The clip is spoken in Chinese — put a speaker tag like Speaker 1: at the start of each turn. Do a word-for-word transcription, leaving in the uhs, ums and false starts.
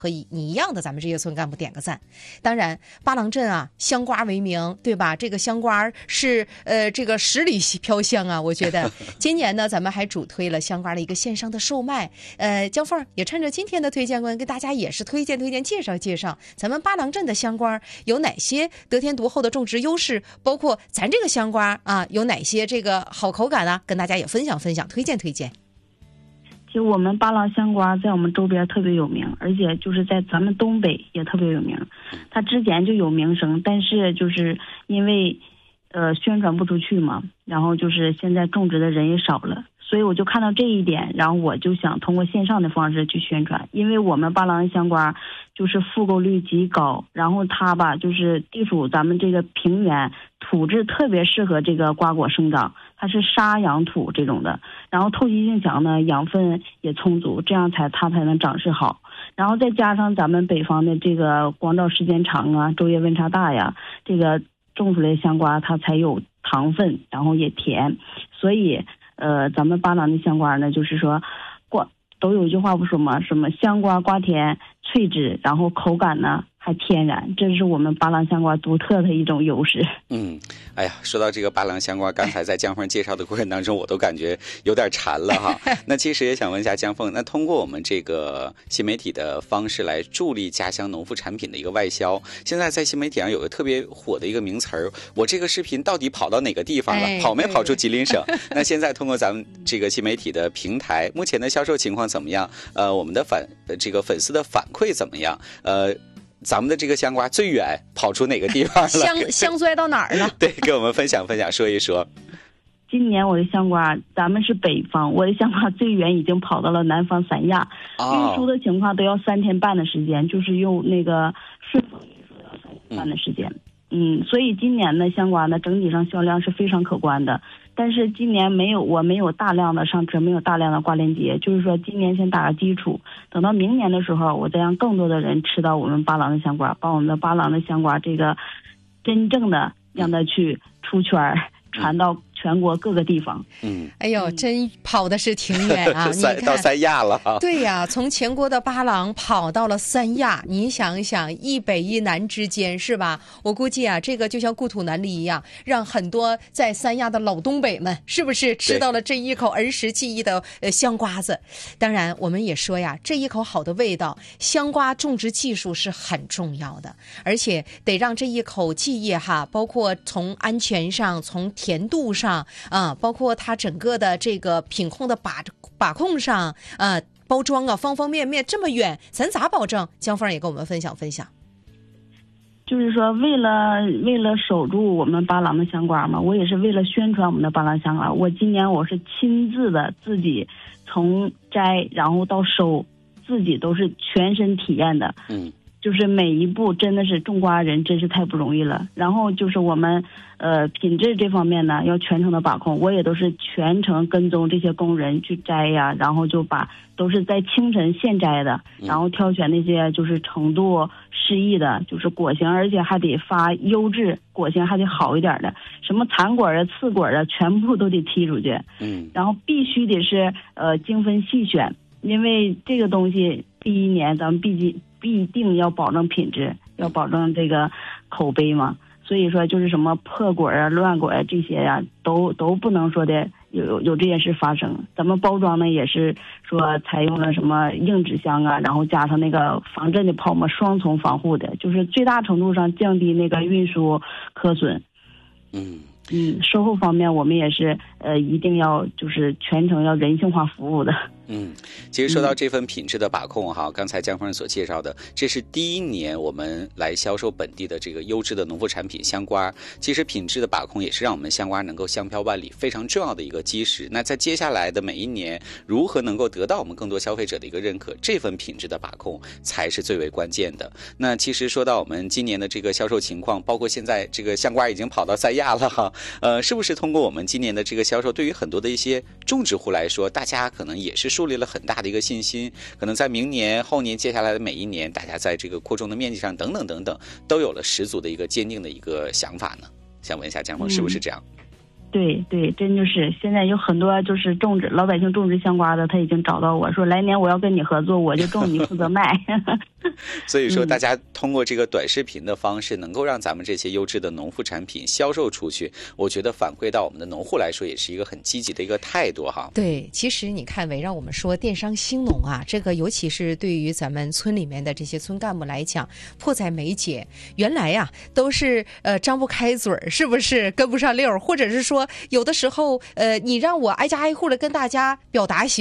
Speaker 1: 和你一样的咱们这些村干部点个赞。当然巴郎镇啊，香瓜为名，对吧？这个香瓜是呃这个十里飘香啊，我觉得今年呢咱们还主推了香瓜的一个线上的售卖。呃江凤也趁着今天的推荐官跟大家也是推荐推荐介绍介绍咱们巴郎镇的香瓜有哪些得天独厚的种植优势，包括咱这个香瓜啊有哪些这个好口感啊，跟大家也分享分享推荐推荐。
Speaker 2: 其实我们巴郎香瓜在我们周边特别有名，而且就是在咱们东北也特别有名。它之前就有名声，但是就是因为呃宣传不出去嘛，然后就是现在种植的人也少了，所以我就看到这一点，然后我就想通过线上的方式去宣传。因为我们巴郎香瓜就是复购率极高，然后它吧就是地处咱们这个平原，土质特别适合这个瓜果生长，它是沙养土这种的，然后透气性强呢，养分也充足，这样才它才能长势好。然后再加上咱们北方的这个光照时间长啊，昼夜温差大呀，这个种出来的香瓜它才有糖分，然后也甜。所以呃咱们巴郎的香瓜呢，就是说瓜都有一句话不说吗，什么香瓜瓜甜脆质，然后口感呢还天然，这是我们巴郎香瓜独特的一种优势。
Speaker 3: 嗯，哎呀，说到这个巴郎香瓜，刚才在江凤介绍的过程当中，我都感觉有点馋了哈。那其实也想问一下江凤，那通过我们这个新媒体的方式来助力家乡农副产品的一个外销，现在在新媒体上有个特别火的一个名词儿，我这个视频到底跑到哪个地方了？哎、跑没跑出吉林省？那现在通过咱们这个新媒体的平台，目前的销售情况怎么样？呃，我们的反这个粉丝的反馈怎么样？呃。咱们的这个香瓜最远跑出哪个地方了？
Speaker 1: 香香摔到哪儿了？
Speaker 3: 对，跟我们分享分享，说一说。
Speaker 2: 今年我的香瓜，咱们是北方，我的香瓜最远已经跑到了南方三亚，运输的情况都要三天半的时间，就是用那个顺丰运输要三天半的时间。嗯, 嗯，所以今年的香瓜呢，整体上销量是非常可观的。但是今年没有，我没有大量的上车，没有大量的挂链接，就是说今年先打个基础，等到明年的时候，我再让更多的人吃到我们巴郎的香瓜，把我们的巴郎的香瓜这个真正的让它去出圈，传到全国各个地方。
Speaker 3: 嗯，
Speaker 1: 哎呦，真跑的是挺远啊！你看
Speaker 3: 到三亚了。
Speaker 1: 对呀、啊，从全国的巴郎跑到了三亚，你想一想，一北一南之间是吧？我估计啊，这个就像故土难离一样，让很多在三亚的老东北们是不是吃到了这一口儿时记忆的呃香瓜子？当然，我们也说呀，这一口好的味道，香瓜种植技术是很重要的，而且得让这一口记忆哈，包括从安全上，从甜度上。啊，包括它整个的这个品控的把把控上，呃，包装啊，方方面面这么远，咱咋保证？江凤也跟我们分享分享。
Speaker 2: 就是说，为了为了守住我们巴郎的香瓜嘛，我也是为了宣传我们的巴郎香瓜。我今年我是亲自的自己从摘然后到收，自己都是全身体验的。
Speaker 3: 嗯。
Speaker 2: 就是每一步真的是种瓜人真是太不容易了。然后就是我们呃品质这方面呢要全程的把控，我也都是全程跟踪这些工人去摘呀，然后就把都是在清晨现摘的，然后挑选那些就是程度适宜的，就是果型，而且还得发优质果型，还得好一点的，什么残果啊次果啊全部都得剔出去。
Speaker 3: 嗯，
Speaker 2: 然后必须得是呃精分细选，因为这个东西第一年咱们毕竟必定要保证品质，要保证这个口碑嘛。所以说就是什么破果啊乱果啊这些呀、啊、都都不能说的有有有这件事发生。咱们包装呢也是说采用了什么硬纸箱啊，然后加上那个防震的泡沫，双重防护的，就是最大程度上降低那个运输磕损。
Speaker 3: 嗯
Speaker 2: 嗯，售后方面我们也是呃一定要就是全程要人性化服务的。
Speaker 3: 嗯，其实说到这份品质的把控哈，嗯、刚才江夫人所介绍的，这是第一年我们来销售本地的这个优质的农副产品香瓜。其实品质的把控也是让我们香瓜能够香飘万里非常重要的一个基石。那在接下来的每一年，如何能够得到我们更多消费者的一个认可，这份品质的把控才是最为关键的。那其实说到我们今年的这个销售情况，包括现在这个香瓜已经跑到三亚了哈，呃，是不是通过我们今年的这个销售，对于很多的一些种植户来说，大家可能也是树立了很大的一个信心，可能在明年后年接下来的每一年，大家在这个扩种的面积上等等等等都有了十足的一个坚定的一个想法呢？想问一下江峰是不是这样？
Speaker 2: 嗯、对对，真就是现在有很多就是种植老百姓种植香瓜的，他已经找到我说来年我要跟你合作，我就种你负责卖。
Speaker 3: 所以说，大家通过这个短视频的方式，能够让咱们这些优质的农副产品销售出去，我觉得反馈到我们的农户来说，也是一个很积极的一个态度哈。
Speaker 1: 对，其实你看，围绕我们说电商兴农啊，这个尤其是对于咱们村里面的这些村干部来讲，迫在眉睫。原来呀、啊，都是呃张不开嘴儿，是不是跟不上溜儿，或者是说有的时候呃，你让我挨家挨户的跟大家表达。